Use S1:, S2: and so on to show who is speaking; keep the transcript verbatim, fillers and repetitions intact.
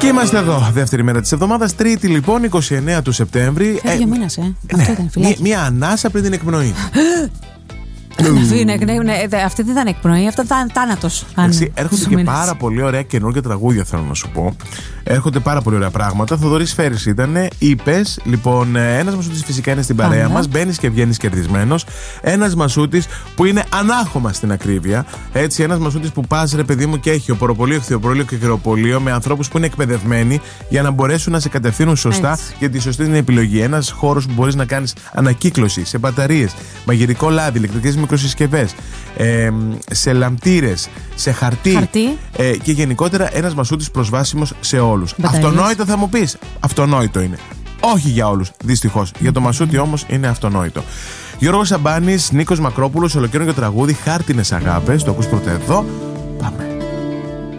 S1: Και είμαστε εδώ, δεύτερη μέρα της εβδομάδας, Τρίτη λοιπόν, είκοσι εννέα του Σεπτέμβρη.
S2: Έχει δύο μήνες, ε.
S1: Ναι,
S2: Αυτό ήταν φυλάκι.
S1: Μία ανάσα πριν την εκπνοή.
S2: Αυτή δεν ήταν εκπνοή, αυτό ήταν θάνατος.
S1: Έρχονται και πάρα πολύ ωραία καινούργια τραγούδια, θέλω να σου πω. Έρχονται πάρα πολύ ωραία πράγματα. Θοδωρής Φέρης ήτανε. Είπες, λοιπόν, ένας Μασούτης φυσικά είναι στην παρέα μας. Μπαίνεις και βγαίνεις κερδισμένος. Ένας Μασούτης που είναι ανάχωμα στην ακρίβεια. Έτσι, ένας Μασούτης που πας, ρε παιδί μου, και έχει οποροπολείο, χθιοπολείο και χειροπολείο με ανθρώπους που είναι εκπαιδευμένοι για να μπορέσουν να σε κατευθύνουν σωστά έτσι, για τη σωστή την επιλογή. Ένας χώρος που μπορείς να κάνεις ανακύκλωση σε μπαταρίες, μαγειρικό λάδι, ηλεκτρικές μικροσυσκευές, ε, σε λαμπτήρες, σε χαρτί, χαρτί. Ε, και γενικότερα ένας Μασούτης προσβάσιμος σε όλους. Μπαταρίες. Αυτονόητο θα μου πεις. Αυτονόητο είναι. Όχι για όλους, δυστυχώς. Mm. Για το Μασούτη όμως είναι αυτονόητο. Γιώργος Σαμπάνης, Νίκος Μακρόπουλος, ολοκαίρινο τραγούδι, Χάρτινες αγάπες. Το ακούς πρώτα εδώ. Πάμε.